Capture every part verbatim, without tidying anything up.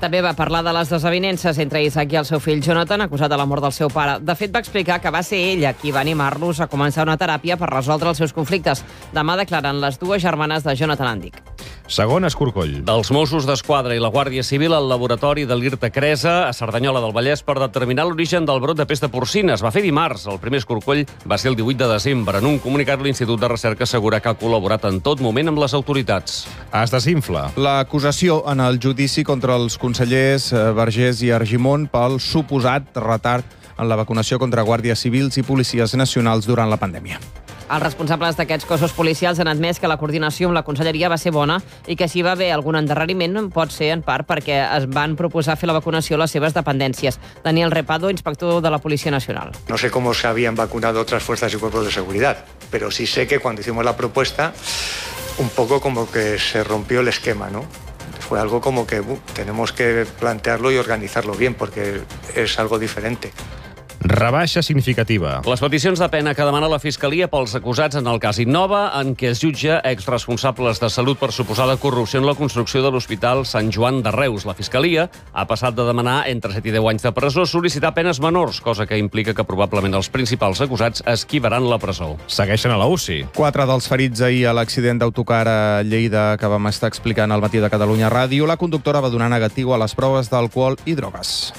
També va parlar de les desavinences entre Isaac i el seu fill Jonathan, acusat de la mort del seu pare. De fet, va explicar que va ser ella qui va animar-los a començar una teràpia per resoldre els seus conflictes. Demà declaren les dues germanes de Jonathan Andic. Segon escorcoll. Dels Mossos d'Esquadra i la Guàrdia Civil al laboratori de l'Irta Cresa, a Cerdanyola del Vallès, per determinar l'origen del brot de pesta porcina. Es va fer dimarts. El primer escorcoll va ser el divuit de desembre. En un comunicat, l'Institut de Recerca assegura que ha col·laborat en tot moment amb les autoritats. Es desinfla. L'acusació en el judici contra els consellers Vergés i Argimon pel suposat retard en la vacunació contra guàrdies civils i policies nacionals durant la pandèmia. Els responsables d'aquests cossos policials han admès que la coordinació amb la conselleria va ser bona i que si va haver algun endarreriment pot ser en part perquè es van proposar fer la vacunació a les seves dependències. Daniel Repado, inspector de la Policía Nacional. No sé cómo se habían vacunado otras fuerzas y cuerpos de seguridad, pero sí sé que cuando hicimos la propuesta, un poco como que se rompió el esquema, ¿no? Fue algo como que uh, tenemos que plantearlo y organizarlo bien, porque es algo diferente. Rebaixa significativa. Les peticions de pena que demana la Fiscalia pels acusats en el cas Innova, en què es jutja exresponsables de salut per suposada corrupció en la construcció de l'Hospital Sant Joan de Reus. La Fiscalia ha passat de demanar entre set i deu anys de presó a sol·licitar penes menors, cosa que implica que probablement els principals acusats esquivaran la presó. Segueixen a la U C I. Quatre dels ferits ahir a l'accident d'autocar a Lleida que vam estar explicant al Matí de Catalunya Ràdio. La conductora va donar negatiu a les proves d'alcohol i drogues.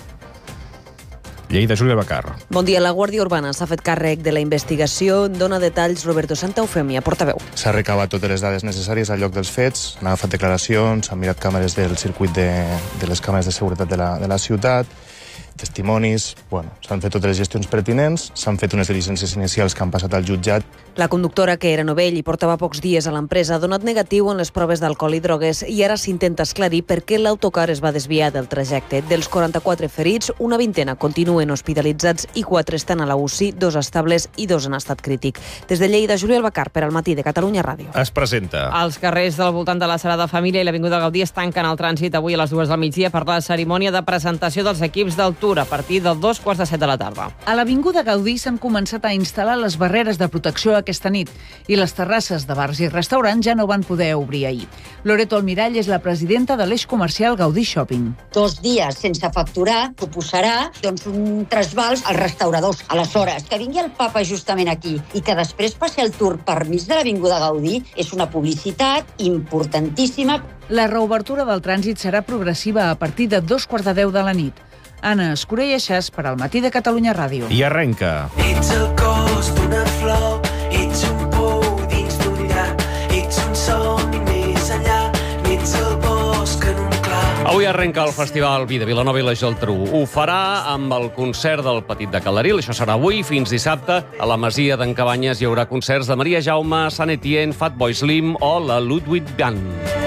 Lleida, Júlia Bacar. Bon dia. La Guàrdia Urbana s'ha fet càrrec de la investigació. Dona detalls Roberto Santaufemia, portaveu. S'ha recabat totes les dades necessàries al lloc dels fets, han agafat declaracions, s'han mirat càmeres del circuit de, de les càmeres de seguretat de la, de la ciutat, testimonis, bueno, s'han fet totes les gestions pertinents, s'han fet unes diligències inicials que han passat al jutjat. La conductora, que era novell i portava pocs dies a l'empresa, ha donat negatiu en les proves d'alcohol i drogues i ara s'intenta esclarir per què l'autocar es va desviar del trajecte. Dels quaranta-quatre ferits, una vintena continuen hospitalitzats i quatre estan a la U C I, dos estables i dos en estat crític. Des de Lleida, Júlia Bacar, per al Matí de Catalunya Ràdio. Es presenta. Els carrers del voltant de la Sagrada Família i l'Avinguda Gaudí es tanquen al trànsit avui a les dues del migdia per la cerimònia de presentació dels equips del Tour a partir de dos quarts de set de la tarda. A l'Avinguda Gaudí s'han començat a instal·lar les barreres de protecció aquesta nit i les terrasses de bars i restaurants ja no van poder obrir ahir. Loreto Almirall és la presidenta de l'eix comercial Gaudí Shopping. Dos dies sense facturar suposarà doncs, un trasbals als restauradors. Aleshores, que vingui el papa justament aquí i que després passi el Tour per mig de l'Avinguda Gaudí és una publicitat importantíssima. La reobertura del trànsit serà progressiva a partir de dos quarts de deu de la nit. Anna Escurell Aixàs per al Matí de Catalunya Ràdio. I arrenca. Ets el cos d'una flor, ets un pou dins d'un llac, ets un somni més enllà, ets el bosc en un clar. Avui arrenca el Festival Vi de Vilanova i la Geltrú. Ho farà amb el concert del Petit de Calaril. Això serà avui fins dissabte. A la Masia d'en Cabanyes hi haurà concerts de Maria Jaume, Sant Etienne, Fatboy Slim o la Ludwig Band.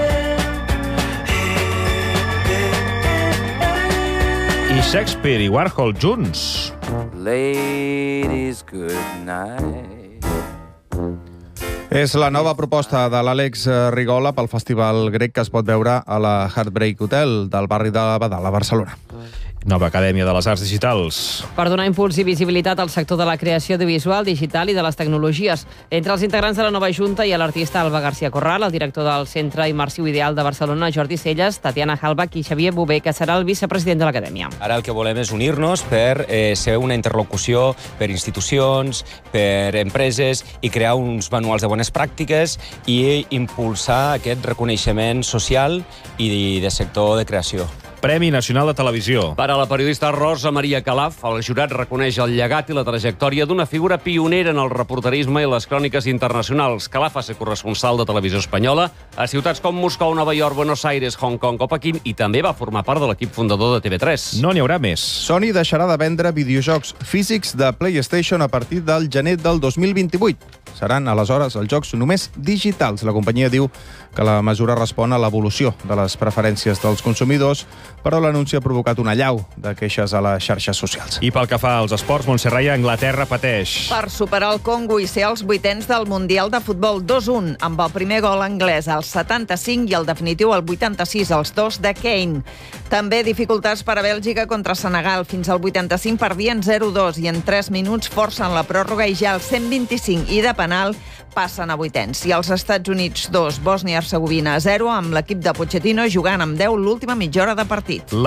I Shakespeare i Warhol junts. Ladies, good night. És la nova proposta de l'Àlex Rigola pel Festival Grec que es pot veure a la Heartbreak Hotel del barri de Badal, a Barcelona. Nova Acadèmia de les Arts Digitals. Per donar impuls i visibilitat al sector de la creació audiovisual, digital i de les tecnologies. Entre els integrants de la nova Junta hi ha l'artista Alba García Corral, el director del Centre Immersiu Ideal de Barcelona, Jordi Celles, Tatiana Halbach i Xavier Bové, que serà el vicepresident de l'Acadèmia. Ara el que volem és unir-nos per eh, ser una interlocució per institucions, per empreses i crear uns manuals de bones pràctiques i impulsar aquest reconeixement social i de sector de creació. Premi Nacional de Televisió. Per a la periodista Rosa Maria Calaf, el jurat reconeix el llegat i la trajectòria d'una figura pionera en el reporterisme i les cròniques internacionals. Calaf va ser corresponsal de Televisió Espanyola a ciutats com Moscou, Nova York, Buenos Aires, Hong Kong o Pequín i també va formar part de l'equip fundador de T V tres. No n'hi haurà més. Sony deixarà de vendre videojocs físics de PlayStation a partir del gener del dos mil vint-i-vuit. Seran, aleshores, els jocs només digitals. La companyia diu que la mesura respon a l'evolució de les preferències dels consumidors, però l'anunci ha provocat una allau de queixes a les xarxes socials. I pel que fa als esports, Montserrat, Anglaterra pateix. Per superar el Congo i ser els vuitens del Mundial de Futbol dos un, amb el primer gol anglès al setanta-cinc i el definitiu al vuitanta-sis, els dos de Kane. També dificultats per a Bèlgica contra Senegal. Fins al vuitanta-cinc perdien zero dos i en tres minuts forcen la pròrroga i ja al cent vint-i-cinc i de penal passen a vuitens. I els Estats Units dos, Bòsnia-Hercegovina zero, amb l'equip de Pochettino jugant amb deu l'última mitja hora de partit.